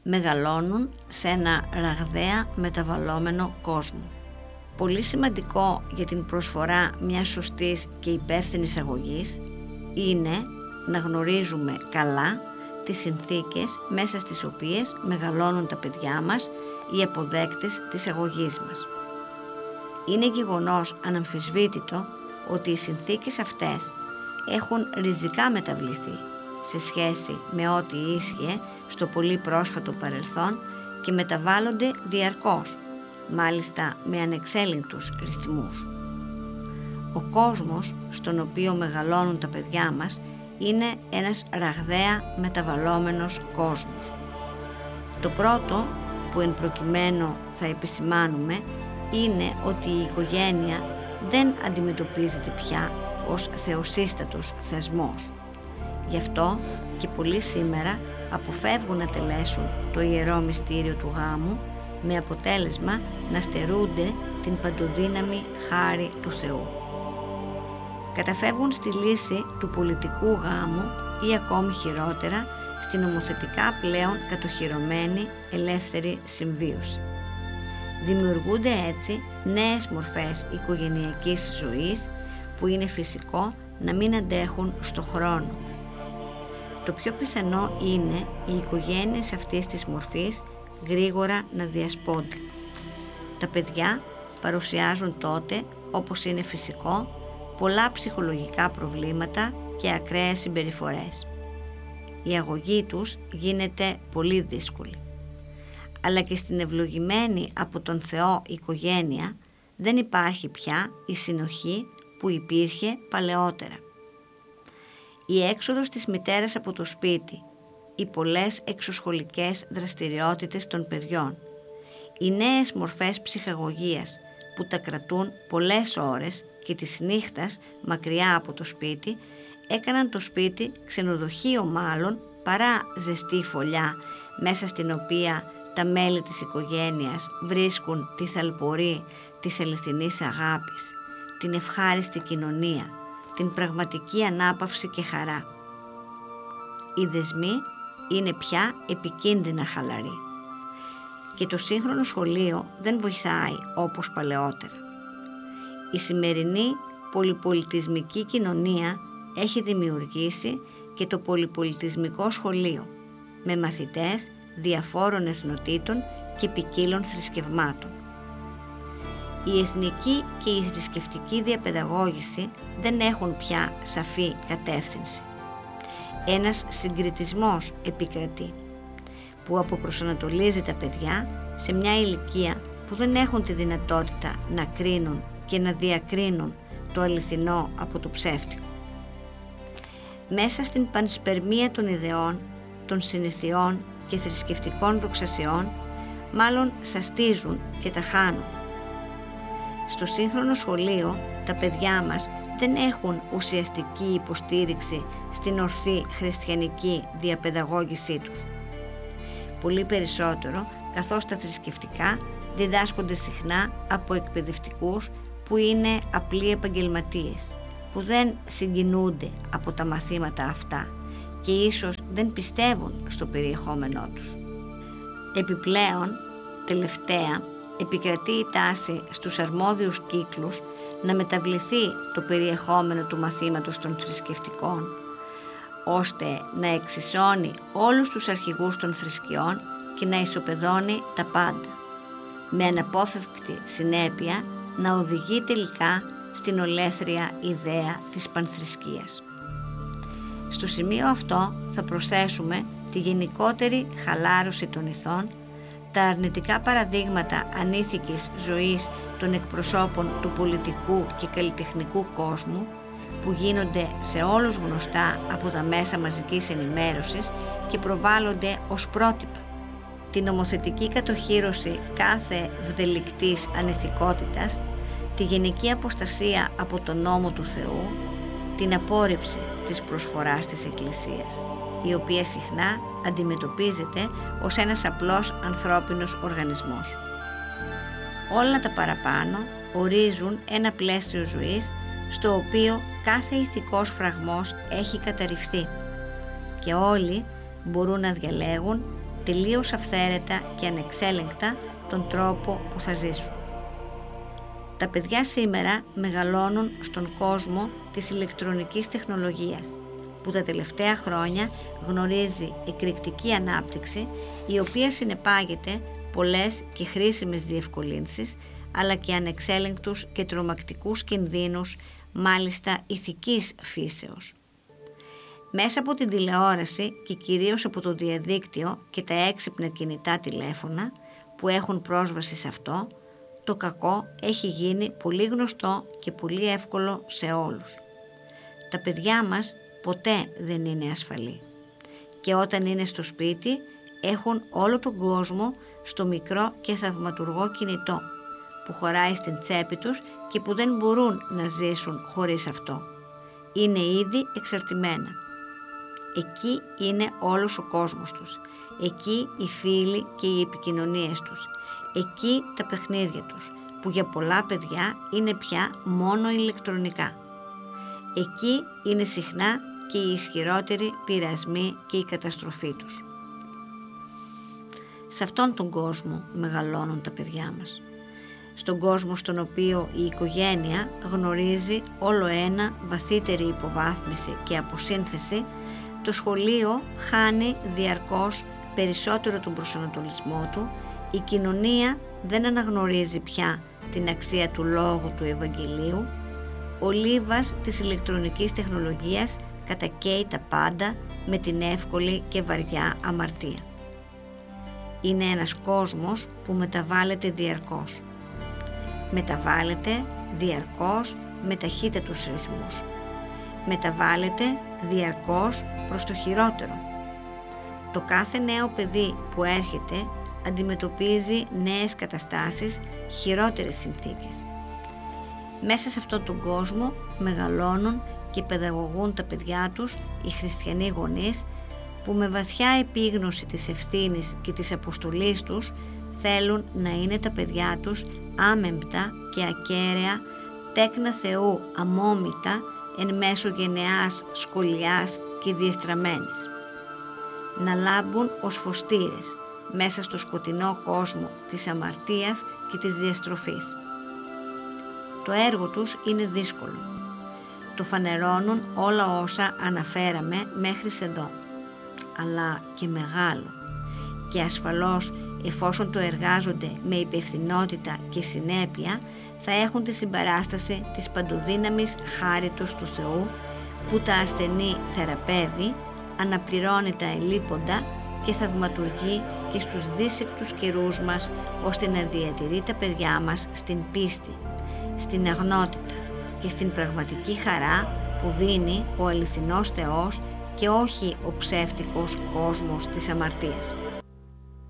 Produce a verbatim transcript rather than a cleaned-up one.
μεγαλώνουν σε ένα ραγδαία μεταβαλλόμενο κόσμο. Πολύ σημαντικό για την προσφορά μιας σωστής και υπεύθυνης αγωγής είναι να γνωρίζουμε καλά τις συνθήκες μέσα στις οποίες μεγαλώνουν τα παιδιά μας, οι αποδέκτες της αγωγής μας. Είναι γεγονός αναμφισβήτητο ότι οι συνθήκες αυτές έχουν ριζικά μεταβληθεί σε σχέση με ό,τι ίσχυε στο πολύ πρόσφατο παρελθόν και μεταβάλλονται διαρκώς, μάλιστα με ανεξέλεγκτους ρυθμούς. Ο κόσμος στον οποίο μεγαλώνουν τα παιδιά μας είναι ένας ραγδαία μεταβαλλόμενος κόσμος. Το πρώτο που εν προκειμένου θα επισημάνουμε είναι ότι η οικογένεια δεν αντιμετωπίζεται πια ως θεοσύστατος θεσμός. Γι' αυτό και πολλοί σήμερα αποφεύγουν να τελέσουν το ιερό μυστήριο του γάμου, με αποτέλεσμα να στερούνται την παντοδύναμη χάρη του Θεού. Καταφεύγουν στη λύση του πολιτικού γάμου ή ακόμη χειρότερα στην νομοθετικά πλέον κατοχυρωμένη ελεύθερη συμβίωση. Δημιουργούνται έτσι νέες μορφές οικογενειακής ζωής που είναι φυσικό να μην αντέχουν στο χρόνο. Το πιο πιθανό είναι οι οικογένειες αυτής της μορφής γρήγορα να διασπώνται. Τα παιδιά παρουσιάζουν τότε, όπως είναι φυσικό, πολλά ψυχολογικά προβλήματα και ακραίες συμπεριφορές. Η αγωγή τους γίνεται πολύ δύσκολη. Αλλά και στην ευλογημένη από τον Θεό οικογένεια δεν υπάρχει πια η συνοχή που υπήρχε παλαιότερα. Η έξοδος της μητέρας από το σπίτι, οι πολλές εξωσχολικές δραστηριότητες των παιδιών, οι νέες μορφές ψυχαγωγίας που τα κρατούν πολλές ώρες και της νύχτας μακριά από το σπίτι, έκαναν το σπίτι ξενοδοχείο μάλλον παρά ζεστή φωλιά μέσα στην οποία τα μέλη της οικογένειας βρίσκουν τη θαλπορή της αληθινής αγάπης, την ευχάριστη κοινωνία, την πραγματική ανάπαυση και χαρά. Οι δεσμοί είναι πια επικίνδυνα χαλαροί και το σύγχρονο σχολείο δεν βοηθάει όπως παλαιότερα. Η σημερινή πολυπολιτισμική κοινωνία έχει δημιουργήσει και το πολυπολιτισμικό σχολείο με μαθητές διαφόρων εθνοτήτων και ποικίλων θρησκευμάτων. Η εθνική και η θρησκευτική διαπαιδαγώγηση δεν έχουν πια σαφή κατεύθυνση. Ένας συγκριτισμός επικρατεί που αποπροσανατολίζει τα παιδιά σε μια ηλικία που δεν έχουν τη δυνατότητα να κρίνουν και να διακρίνουν το αληθινό από το ψεύτικο. Μέσα στην πανσπερμία των ιδεών, των συνηθιών και θρησκευτικών δοξασιών μάλλον σαστίζουν και τα χάνουν. Στο σύγχρονο σχολείο τα παιδιά μας δεν έχουν ουσιαστική υποστήριξη στην ορθή χριστιανική διαπαιδαγώγησή τους. Πολύ περισσότερο, καθώς τα θρησκευτικά διδάσκονται συχνά από εκπαιδευτικούς που είναι απλοί επαγγελματίες, που δεν συγκινούνται από τα μαθήματα αυτά και ίσως δεν πιστεύουν στο περιεχόμενό τους. Επιπλέον, τελευταία, επικρατεί η τάση στους αρμόδιους κύκλους να μεταβληθεί το περιεχόμενο του μαθήματος των θρησκευτικών, ώστε να εξισώνει όλους τους αρχηγούς των θρησκειών και να ισοπεδώνει τα πάντα, με αναπόφευκτη συνέπεια να οδηγεί τελικά στην ολέθρια ιδέα της πανθρησκείας. Στο σημείο αυτό θα προσθέσουμε τη γενικότερη χαλάρωση των ηθών, τα αρνητικά παραδείγματα ανήθικης ζωής των εκπροσώπων του πολιτικού και καλλιτεχνικού κόσμου που γίνονται σε όλους γνωστά από τα μέσα μαζικής ενημέρωσης και προβάλλονται ως πρότυπα, την νομοθετική κατοχύρωση κάθε βδελικτής ανηθικότητας, τη γενική αποστασία από τον νόμο του Θεού, την απόρριψη της προσφοράς της Εκκλησίας, η οποία συχνά αντιμετωπίζεται ως ένας απλός ανθρώπινος οργανισμός. Όλα τα παραπάνω ορίζουν ένα πλαίσιο ζωής στο οποίο κάθε ηθικός φραγμός έχει καταρριφθεί και όλοι μπορούν να διαλέγουν τελείως αυθαίρετα και ανεξέλεγκτα τον τρόπο που θα ζήσουν. Τα παιδιά σήμερα μεγαλώνουν στον κόσμο της ηλεκτρονικής τεχνολογίας, που τα τελευταία χρόνια γνωρίζει εκρηκτική ανάπτυξη, η οποία συνεπάγεται πολλές και χρήσιμες διευκολύνσεις, αλλά και ανεξέλεγκτους και τρομακτικούς κινδύνους, μάλιστα ηθικής φύσεως. Μέσα από την τηλεόραση και κυρίως από το διαδίκτυο και τα έξυπνα κινητά τηλέφωνα που έχουν πρόσβαση σε αυτό, το κακό έχει γίνει πολύ γνωστό και πολύ εύκολο σε όλους. Τα παιδιά μας ποτέ δεν είναι ασφαλή και όταν είναι στο σπίτι έχουν όλο τον κόσμο στο μικρό και θαυματουργό κινητό που χωράει στην τσέπη τους και που δεν μπορούν να ζήσουν χωρίς αυτό. Είναι ήδη εξαρτημένα. Εκεί είναι όλος ο κόσμος τους. Εκεί οι φίλοι και οι επικοινωνίες τους. Εκεί τα παιχνίδια τους, που για πολλά παιδιά είναι πια μόνο ηλεκτρονικά. Εκεί είναι συχνά και οι ισχυρότεροι πειρασμοί και η καταστροφή τους. Σε αυτόν τον κόσμο μεγαλώνουν τα παιδιά μας. Στον κόσμο στον οποίο η οικογένεια γνωρίζει όλο ένα βαθύτερη υποβάθμιση και αποσύνθεση, το σχολείο χάνει διαρκώς περισσότερο τον προσανατολισμό του, η κοινωνία δεν αναγνωρίζει πια την αξία του λόγου του Ευαγγελίου, ο λίβας της ηλεκτρονικής τεχνολογίας κατακαίει τα πάντα με την εύκολη και βαριά αμαρτία. Είναι ένας κόσμος που μεταβάλλεται διαρκώς. Μεταβάλλεται διαρκώς με ταχύτατους ρυθμούς. Μεταβάλλεται διαρκώς προς το χειρότερο. Το κάθε νέο παιδί που έρχεται αντιμετωπίζει νέες καταστάσεις, χειρότερες συνθήκες. Μέσα σε αυτόν τον κόσμο μεγαλώνουν και παιδαγωγούν τα παιδιά τους οι χριστιανοί γονείς που με βαθιά επίγνωση της ευθύνης και της αποστολής τους θέλουν να είναι τα παιδιά τους άμεμπτα και ακέραια, τέκνα Θεού αμόμητα εν μέσω γενεάς σκολιάς και διεστραμμένης. Να λάμπουν ως φωστήρες μέσα στο σκοτεινό κόσμο της αμαρτίας και της διαστροφής. Το έργο τους είναι δύσκολο. Το φανερώνουν όλα όσα αναφέραμε μέχρι εδώ, αλλά και μεγάλο. Και ασφαλώς, εφόσον το εργάζονται με υπευθυνότητα και συνέπεια, θα έχουν τη συμπαράσταση της παντοδύναμης χάριτος του Θεού, που τα ασθενή θεραπεύει, αναπληρώνει τα ελείποντα και θαυματουργεί και στους δύσικτους καιρούς μας, ώστε να διατηρεί τα παιδιά μας στην πίστη, στην αγνότητα και στην πραγματική χαρά που δίνει ο αληθινός Θεός και όχι ο ψεύτικος κόσμος της αμαρτίας.